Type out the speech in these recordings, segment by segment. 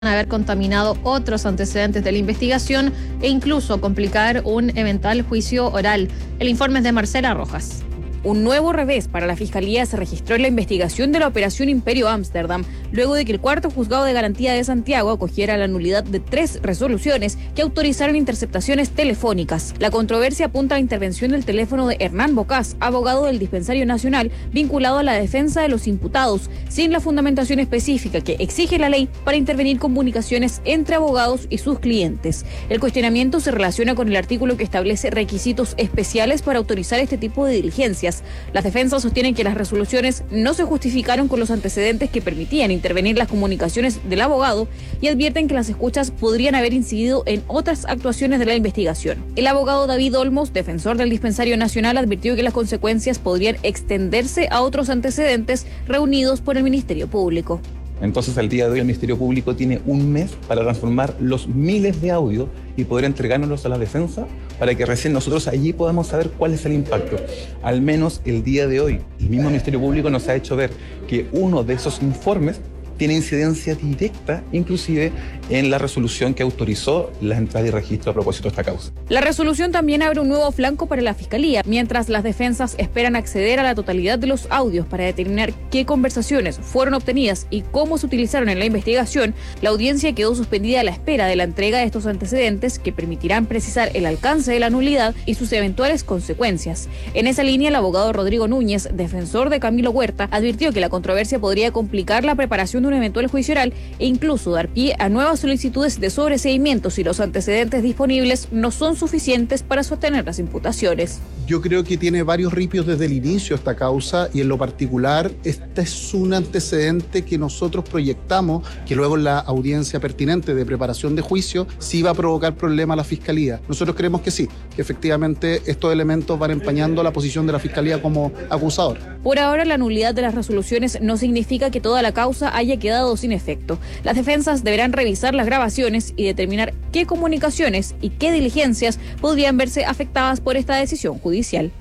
haber contaminado otros antecedentes de la investigación e incluso complicar un eventual juicio oral. El informe es de Marcela Rojas. Un nuevo revés para la Fiscalía se registró en la investigación de la Operación Imperio Ámsterdam, luego de que el cuarto juzgado de garantía de Santiago acogiera la nulidad de 3 resoluciones que autorizaron interceptaciones telefónicas. La controversia apunta a la intervención del teléfono de Hernán Bocás, abogado del Dispensario Nacional, vinculado a la defensa de los imputados, sin la fundamentación específica que exige la ley para intervenir comunicaciones entre abogados y sus clientes. El cuestionamiento se relaciona con el artículo que establece requisitos especiales para autorizar este tipo de diligencias. Las defensas sostienen que las resoluciones no se justificaron con los antecedentes que permitían intervenir las comunicaciones del abogado y advierten que las escuchas podrían haber incidido en otras actuaciones de la investigación. El abogado David Olmos, defensor del Dispensario Nacional, advirtió que las consecuencias podrían extenderse a otros antecedentes reunidos por el Ministerio Público. Entonces, al día de hoy, el Ministerio Público tiene un mes para transformar los miles de audios y poder entregárnoslos a la defensa para que recién nosotros allí podamos saber cuál es el impacto. Al menos el día de hoy, el mismo Ministerio Público nos ha hecho ver que uno de esos informes tiene incidencia directa, inclusive, en la resolución que autorizó la entrada y registro a propósito de esta causa. La resolución también abre un nuevo flanco para la Fiscalía, mientras las defensas esperan acceder a la totalidad de los audios para determinar qué conversaciones fueron obtenidas y cómo se utilizaron en la investigación. La audiencia quedó suspendida a la espera de la entrega de estos antecedentes que permitirán precisar el alcance de la nulidad y sus eventuales consecuencias. En esa línea, el abogado Rodrigo Núñez, defensor de Camilo Huerta, advirtió que la controversia podría complicar la preparación de un eventual juicio oral e incluso dar pie a nuevas solicitudes de sobreseimiento si los antecedentes disponibles no son suficientes para sostener las imputaciones. Yo creo que tiene varios ripios desde el inicio esta causa y en lo particular este es un antecedente que nosotros proyectamos que luego en la audiencia pertinente de preparación de juicio sí va a provocar problema a la Fiscalía. Nosotros creemos que sí, que efectivamente estos elementos van empañando la posición de la Fiscalía como acusador. Por ahora, la nulidad de las resoluciones no significa que toda la causa haya quedado sin efecto. Las defensas deberán revisar las grabaciones y determinar qué comunicaciones y qué diligencias podrían verse afectadas por esta decisión judicial.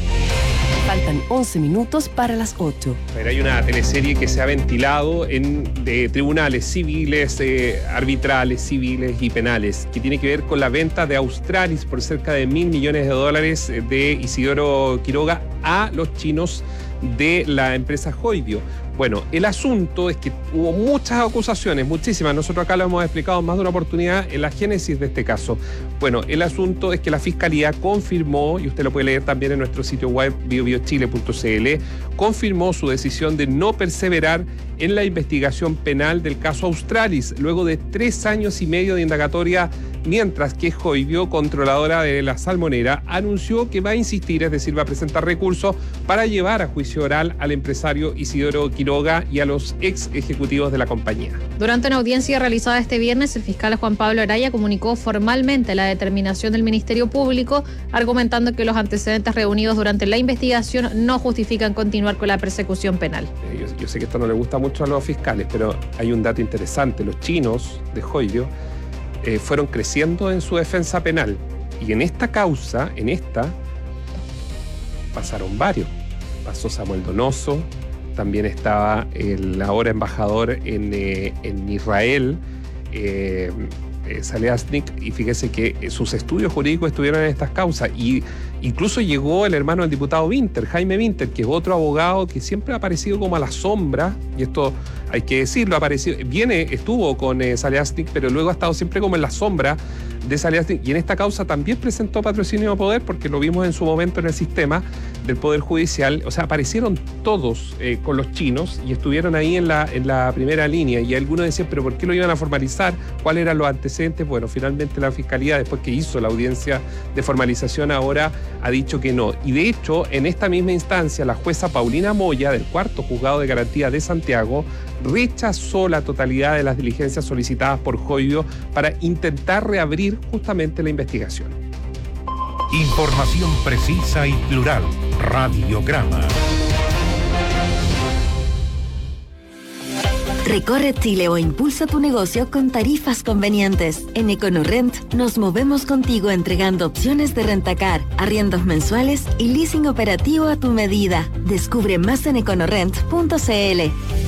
Faltan 11 minutos para las 8. Hay una teleserie que se ha ventilado de tribunales civiles, arbitrales, civiles y penales, que tiene que ver con la venta de Australis por cerca de $1.000 millones de Isidoro Quiroga a los chinos de la empresa Hoibio. Bueno, el asunto es que hubo muchas acusaciones, muchísimas. Nosotros acá lo hemos explicado en más de una oportunidad en la génesis de este caso. Bueno, el asunto es que la Fiscalía confirmó, y usted lo puede leer también en nuestro sitio web biobiochile.cl, confirmó su decisión de no perseverar en la investigación penal del caso Australis, luego de 3 años y medio de indagatoria, mientras que Hoibio, controladora de la salmonera, anunció que va a insistir, es decir, va a presentar recursos para llevar a juicio oral al empresario Isidoro Quiroga y a los ex ejecutivos de la compañía. Durante una audiencia realizada este viernes, el fiscal Juan Pablo Araya comunicó formalmente la determinación del Ministerio Público, argumentando que los antecedentes reunidos durante la investigación no justifican continuar con la persecución penal. Yo sé que esto no le gusta mucho a los fiscales, pero hay un dato interesante. Los chinos de Hoibio fueron creciendo en su defensa penal. Y en esta causa, pasaron varios. Pasó Samuel Donoso, también estaba el ahora embajador en Israel, Saliasnik, y fíjese que sus estudios jurídicos estuvieron en estas causas. Y incluso llegó el hermano del diputado Winter, Jaime Winter, que es otro abogado que siempre ha aparecido como a la sombra, y esto hay que decirlo, estuvo con Saliasnik, pero luego ha estado siempre como en la sombra de Saliasnik, y en esta causa también presentó patrocinio de poder, porque lo vimos en su momento en el sistema del Poder Judicial. O sea, aparecieron todos con los chinos y estuvieron ahí en la primera línea, y algunos decían, pero ¿por qué lo iban a formalizar? ¿Cuáles eran los antecedentes? Bueno, finalmente la Fiscalía, después que hizo la audiencia de formalización, ahora ha dicho que no. Y de hecho, en esta misma instancia, la jueza Paulina Moya, del cuarto juzgado de garantía de Santiago, rechazó la totalidad de las diligencias solicitadas por Hoibio para intentar reabrir justamente la investigación. Información precisa y plural. Radiograma. Recorre Chile o impulsa tu negocio con tarifas convenientes. En EconoRent nos movemos contigo entregando opciones de rentacar, arriendos mensuales y leasing operativo a tu medida. Descubre más en econorent.cl.